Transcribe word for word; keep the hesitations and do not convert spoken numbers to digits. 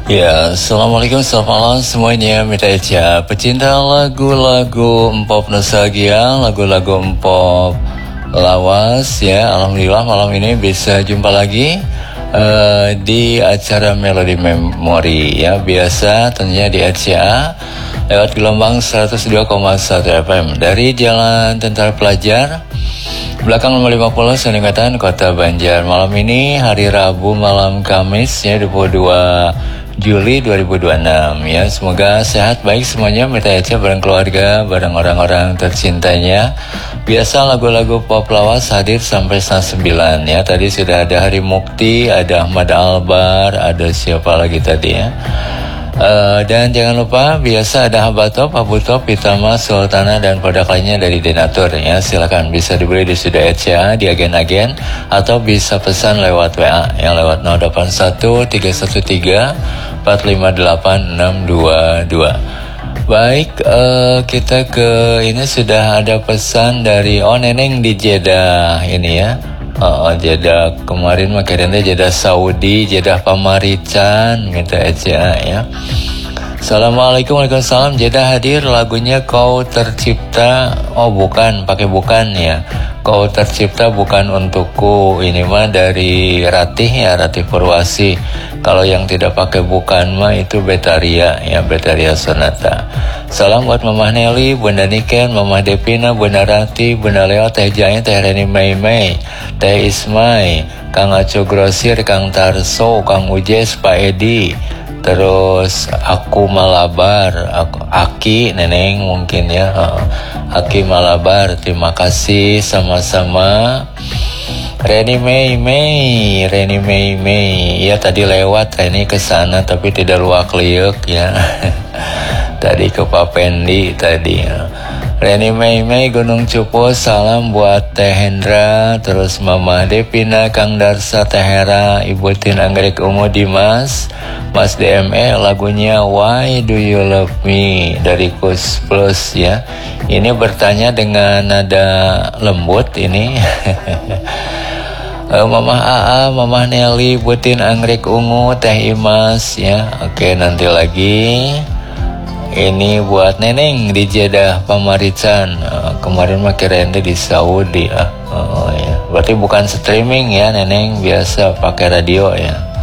Ya, Assalamualaikum, selamat malam semuanya. Mita Eja, pecinta lagu-lagu empop nostalgia, lagu-lagu empop lawas ya. Alhamdulillah malam ini bisa jumpa lagi uh, di acara Melodi Memori ya. Biasa tentunya di R C A lewat gelombang seratus dua koma satu F M dari Jalan Tentara Pelajar belakang nomor lima puluh Seningkatan Kota Banjar. Malam ini hari Rabu malam Kamis ya, dua puluh dua Juli dua ribu dua puluh enam ya. Semoga sehat baik semuanya, Mita Eja bareng keluarga, bareng orang-orang tercintanya. Biasa lagu-lagu pop lawas hadir sampai setengah sembilan ya. Tadi sudah ada Hari Mukti, ada Ahmad Albar, ada siapa lagi tadi ya. Uh, dan jangan lupa biasa ada Habatop, Abu Top, Pitama, Sultana dan produk lainnya dari Denatur ya. Silakan bisa dibeli di studio R C A di agen-agen atau bisa pesan lewat W A yang lewat nol delapan satu tiga satu tiga empat lima delapan enam dua dua. Baik, uh, kita ke ini sudah ada pesan dari Oh Neneng di Jeddah ini ya. Oh, Jeddah kemarin makanya Jeddah Saudi, Jeddah Pamarican, minta aja ya. Assalamualaikum, waalaikumsalam. Jeddah hadir lagunya Kau Tercipta. Oh bukan, pakai bukan ya. Kau Tercipta bukan untukku. Ini mah dari Ratih ya, Ratih Purwasi. Kalau yang tidak pakai bukan mah itu Betaria ya, Betaria Sonata. Salam buat Mamah Nelly, Bunda Niken, Mamah Depina, Bunda Rati, Bunda Leo, Teh Jaya, Teh Reni Mei Mei, Teh Ismai, Kang Aco Grosir, Kang Tarso, Kang Ujes, Pak Edi. Terus aku Malabar, aku, Aki Neneng mungkin ya, uh, Aki Malabar, terima kasih sama-sama. Reni Mei Mei, Reni Mei Mei, ya tadi lewat Reni ke sana tapi tidak luak liuk ya. Tadi ke Pak Pendi tadi. Ya. Reni Mei Mei Gunung Cupu, salam buat Teh Hendra, terus Mama Depina, Kang Darsa, Teh Hera, Ibu Tin Anggrek Ungu Dimas, Mas D M E lagunya Why Do You Love Me dari Kus Plus ya. Ini bertanya dengan nada lembut ini. Mamah A A, Mamah Nelly, Butin Anggrek Ungu, Teh Imas ya. Oke, nanti lagi. Ini buat Neneng di Jeddah Pamarican. Uh, kemarin mah kirain di Saudi ah. Oh ya. Berarti bukan streaming ya Neneng, biasa pakai radio ya.